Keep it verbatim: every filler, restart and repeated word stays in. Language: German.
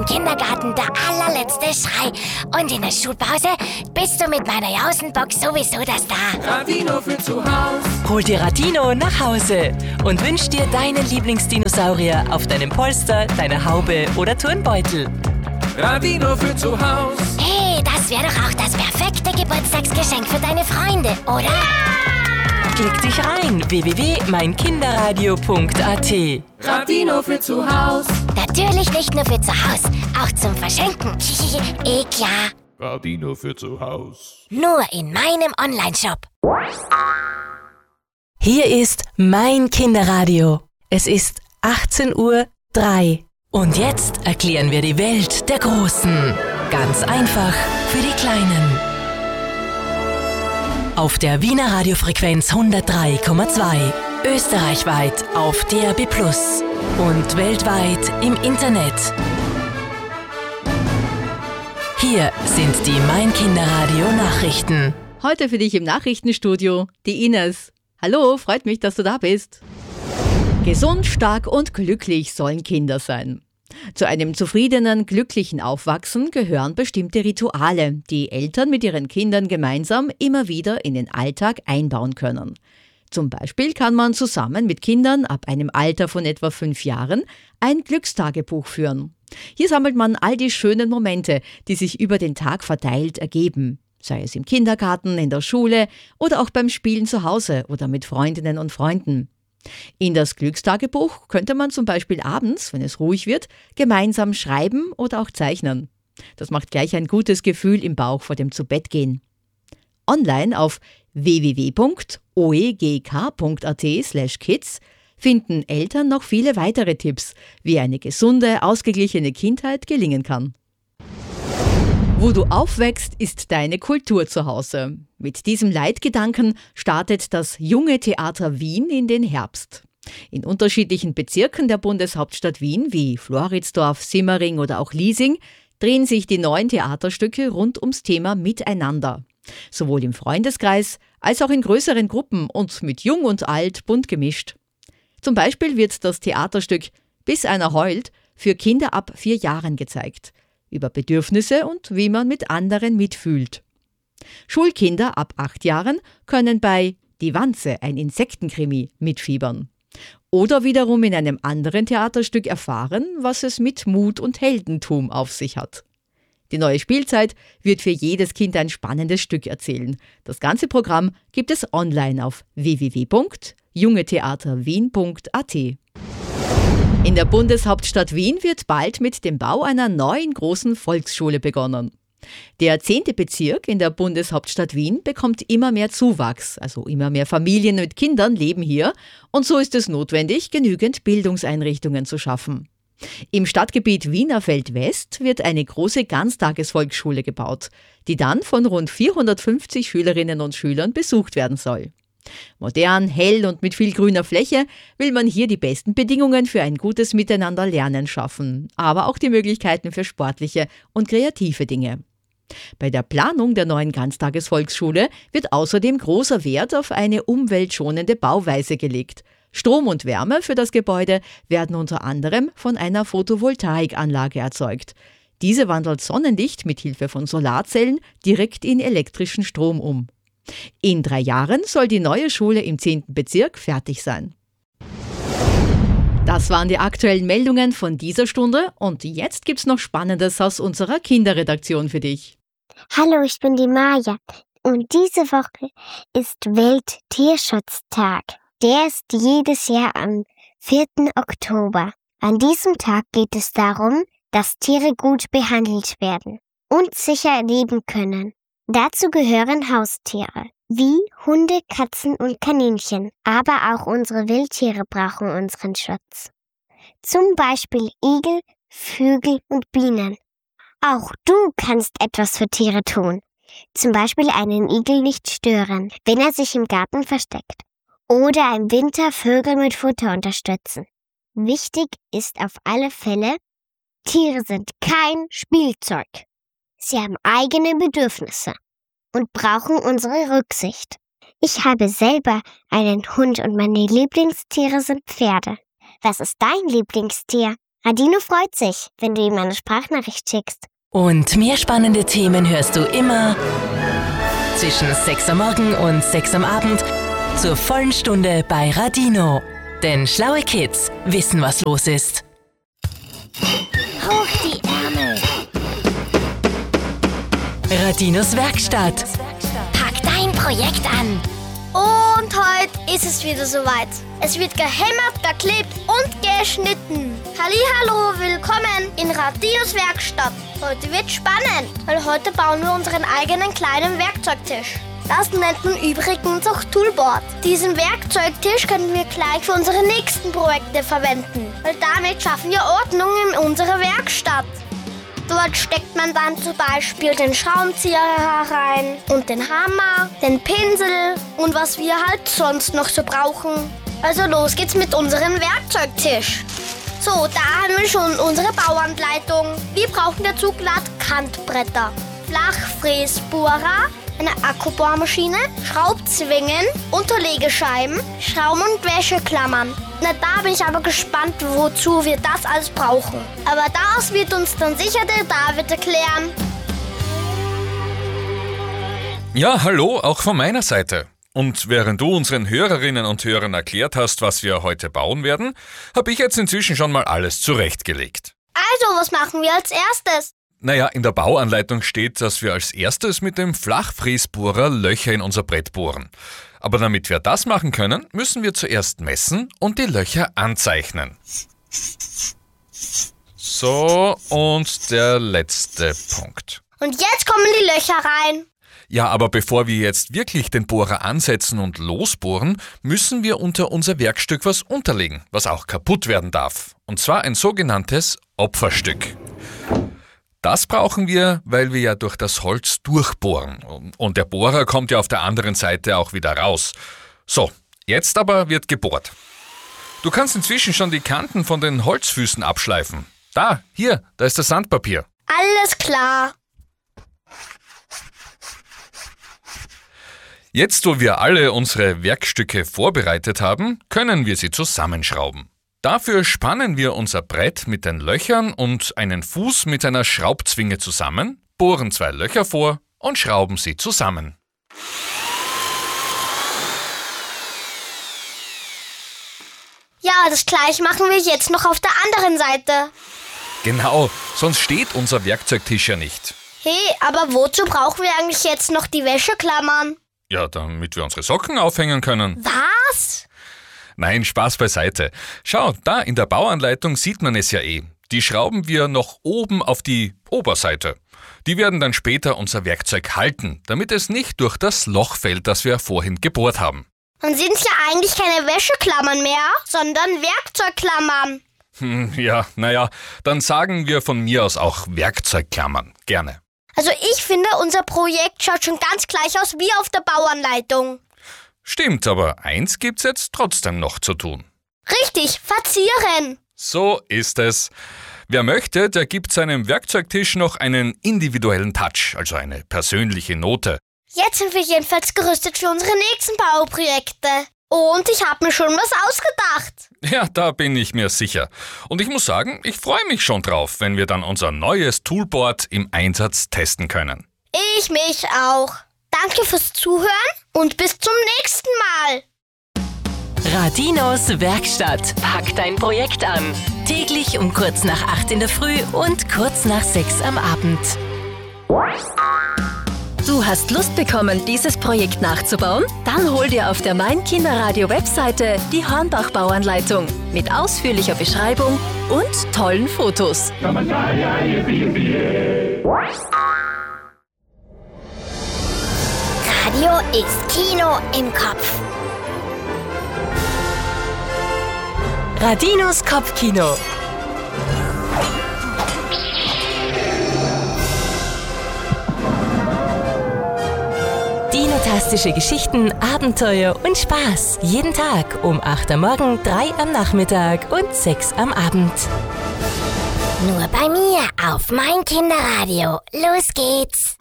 Im Kindergarten der allerletzte Schrei. Und in der Schulpause bist du mit meiner Jausenbox sowieso das da. Radino für zu Haus. Hol dir Radino nach Hause und wünsch dir deinen Lieblingsdinosaurier auf deinem Polster, deiner Haube oder Turnbeutel. Radino für zu Haus. Hey, das wäre doch auch das perfekte Geburtstagsgeschenk für deine Freunde, oder? Ja! Klick dich rein, w w w punkt mein kinderradio punkt a t. Radino für zu Haus. Natürlich nicht nur für zu Haus, auch zum Verschenken. Eh klar. Radino für zu Haus. Nur in meinem Onlineshop. Hier ist mein Kinderradio. Es ist achtzehn Uhr drei. Und jetzt erklären wir die Welt der Großen. Ganz einfach für die Kleinen. Auf der Wiener Radiofrequenz hundertdrei Komma zwei. Österreichweit auf D A B plus. Und weltweit im Internet. Hier sind die Mein Kinderradio Nachrichten. Heute für dich im Nachrichtenstudio die Ines. Hallo, freut mich, dass du da bist. Gesund, stark und glücklich sollen Kinder sein. Zu einem zufriedenen, glücklichen Aufwachsen gehören bestimmte Rituale, die Eltern mit ihren Kindern gemeinsam immer wieder in den Alltag einbauen können. Zum Beispiel kann man zusammen mit Kindern ab einem Alter von etwa fünf Jahren ein Glückstagebuch führen. Hier sammelt man all die schönen Momente, die sich über den Tag verteilt ergeben. Sei es im Kindergarten, in der Schule oder auch beim Spielen zu Hause oder mit Freundinnen und Freunden. In das Glückstagebuch könnte man zum Beispiel abends, wenn es ruhig wird, gemeinsam schreiben oder auch zeichnen. Das macht gleich ein gutes Gefühl im Bauch vor dem Zubettgehen. Online auf w w w punkt o e g k punkt a t slash kids finden Eltern noch viele weitere Tipps, wie eine gesunde, ausgeglichene Kindheit gelingen kann. Wo du aufwächst, ist deine Kultur zu Hause. Mit diesem Leitgedanken startet das Junge Theater Wien in den Herbst. In unterschiedlichen Bezirken der Bundeshauptstadt Wien, wie Floridsdorf, Simmering oder auch Liesing, drehen sich die neuen Theaterstücke rund ums Thema Miteinander. Sowohl im Freundeskreis als auch in größeren Gruppen und mit Jung und Alt bunt gemischt. Zum Beispiel wird das Theaterstück Bis einer heult für Kinder ab vier Jahren gezeigt. Über Bedürfnisse und wie man mit anderen mitfühlt. Schulkinder ab acht Jahren können bei Die Wanze, ein Insektenkrimi, mitfiebern. Oder wiederum in einem anderen Theaterstück erfahren, was es mit Mut und Heldentum auf sich hat. Die neue Spielzeit wird für jedes Kind ein spannendes Stück erzählen. Das ganze Programm gibt es online auf w w w punkt jungetheater wien punkt a t. In der Bundeshauptstadt Wien wird bald mit dem Bau einer neuen großen Volksschule begonnen. Der zehnte Bezirk in der Bundeshauptstadt Wien bekommt immer mehr Zuwachs, also immer mehr Familien mit Kindern leben hier und so ist es notwendig, genügend Bildungseinrichtungen zu schaffen. Im Stadtgebiet Wienerfeld West wird eine große Ganztagesvolksschule gebaut, die dann von rund vierhundertfünfzig Schülerinnen und Schülern besucht werden soll. Modern, hell und mit viel grüner Fläche will man hier die besten Bedingungen für ein gutes Miteinanderlernen schaffen, aber auch die Möglichkeiten für sportliche und kreative Dinge. Bei der Planung der neuen Ganztagesvolksschule wird außerdem großer Wert auf eine umweltschonende Bauweise gelegt. Strom und Wärme für das Gebäude werden unter anderem von einer Photovoltaikanlage erzeugt. Diese wandelt Sonnenlicht mit Hilfe von Solarzellen direkt in elektrischen Strom um. In drei Jahren soll die neue Schule im zehnten Bezirk fertig sein. Das waren die aktuellen Meldungen von dieser Stunde und jetzt gibt's noch Spannendes aus unserer Kinderredaktion für dich. Hallo, ich bin die Maja und diese Woche ist Welttierschutztag. Der ist jedes Jahr am vierten Oktober. An diesem Tag geht es darum, dass Tiere gut behandelt werden und sicher leben können. Dazu gehören Haustiere, wie Hunde, Katzen und Kaninchen. Aber auch unsere Wildtiere brauchen unseren Schutz. Zum Beispiel Igel, Vögel und Bienen. Auch du kannst etwas für Tiere tun. Zum Beispiel einen Igel nicht stören, wenn er sich im Garten versteckt. Oder im Winter Vögel mit Futter unterstützen. Wichtig ist auf alle Fälle, Tiere sind kein Spielzeug. Sie haben eigene Bedürfnisse und brauchen unsere Rücksicht. Ich habe selber einen Hund und meine Lieblingstiere sind Pferde. Was ist dein Lieblingstier? Radino freut sich, wenn du ihm eine Sprachnachricht schickst. Und mehr spannende Themen hörst du immer zwischen sechs am Morgen und sechs am Abend zur vollen Stunde bei Radino. Denn schlaue Kids wissen, was los ist. Hoch die Ärmel. Radinos Werkstatt. Pack dein Projekt an. Und heute ist es wieder soweit. Es wird gehämmert, geklebt und geschnitten. Hallihallo, willkommen in Radinos Werkstatt. Heute wird spannend, weil heute bauen wir unseren eigenen kleinen Werkzeugtisch. Das nennt man übrigens auch Toolboard. Diesen Werkzeugtisch können wir gleich für unsere nächsten Projekte verwenden, weil damit schaffen wir Ordnung in unserer Werkstatt. Dort steckt man dann zum Beispiel den Schraubenzieher herein und den Hammer, den Pinsel und was wir halt sonst noch so brauchen. Also los geht's mit unserem Werkzeugtisch. So, da haben wir schon unsere Bauanleitung. Wir brauchen dazu Glattkantbretter, Flachfräsbohrer, eine Akkubohrmaschine, Schraubzwingen, Unterlegescheiben, Schaum- und Wäscheklammern. Na, da bin ich aber gespannt, wozu wir das alles brauchen. Aber das wird uns dann sicher der David erklären. Ja, hallo, auch von meiner Seite. Und während du unseren Hörerinnen und Hörern erklärt hast, was wir heute bauen werden, habe ich jetzt inzwischen schon mal alles zurechtgelegt. Also, was machen wir als erstes? Naja, in der Bauanleitung steht, dass wir als erstes mit dem Flachfräsbohrer Löcher in unser Brett bohren. Aber damit wir das machen können, müssen wir zuerst messen und die Löcher anzeichnen. So, und der letzte Punkt. Und jetzt kommen die Löcher rein. Ja, aber bevor wir jetzt wirklich den Bohrer ansetzen und losbohren, müssen wir unter unser Werkstück was unterlegen, was auch kaputt werden darf. Und zwar ein sogenanntes Opferstück. Das brauchen wir, weil wir ja durch das Holz durchbohren. Und der Bohrer kommt ja auf der anderen Seite auch wieder raus. So, jetzt aber wird gebohrt. Du kannst inzwischen schon die Kanten von den Holzfüßen abschleifen. Da, hier, da ist das Sandpapier. Alles klar. Jetzt, wo wir alle unsere Werkstücke vorbereitet haben, können wir sie zusammenschrauben. Dafür spannen wir unser Brett mit den Löchern und einen Fuß mit einer Schraubzwinge zusammen, bohren zwei Löcher vor und schrauben sie zusammen. Ja, das gleiche machen wir jetzt noch auf der anderen Seite. Genau, sonst steht unser Werkzeugtisch ja nicht. Hey, aber wozu brauchen wir eigentlich jetzt noch die Wäscheklammern? Ja, damit wir unsere Socken aufhängen können. Was? Nein, Spaß beiseite. Schau, da in der Bauanleitung sieht man es ja eh. Die schrauben wir noch oben auf die Oberseite. Die werden dann später unser Werkzeug halten, damit es nicht durch das Loch fällt, das wir vorhin gebohrt haben. Dann sind es ja eigentlich keine Wäscheklammern mehr, sondern Werkzeugklammern. Hm, ja, naja, dann sagen wir von mir aus auch Werkzeugklammern. Gerne. Also ich finde, unser Projekt schaut schon ganz gleich aus wie auf der Bauanleitung. Stimmt, aber eins gibt's jetzt trotzdem noch zu tun. Richtig, verzieren. So ist es. Wer möchte, der gibt seinem Werkzeugtisch noch einen individuellen Touch, also eine persönliche Note. Jetzt sind wir jedenfalls gerüstet für unsere nächsten Bauprojekte. Und ich habe mir schon was ausgedacht. Ja, da bin ich mir sicher. Und ich muss sagen, ich freue mich schon drauf, wenn wir dann unser neues Toolboard im Einsatz testen können. Ich mich auch. Danke fürs Zuhören und bis zum nächsten Mal. Radinos Werkstatt. Pack dein Projekt an. Täglich um kurz nach acht in der Früh und kurz nach sechs am Abend. Du hast Lust bekommen, dieses Projekt nachzubauen? Dann hol dir auf der Mein Kinderradio Webseite die Hornbach-Bauanleitung mit ausführlicher Beschreibung und tollen Fotos. Radio ist Kino im Kopf. Radinos Kopfkino. Dinotastische Geschichten, Abenteuer und Spaß. Jeden Tag um acht am Morgen, drei am Nachmittag und sechs am Abend. Nur bei mir auf Mein Kinderradio. Los geht's.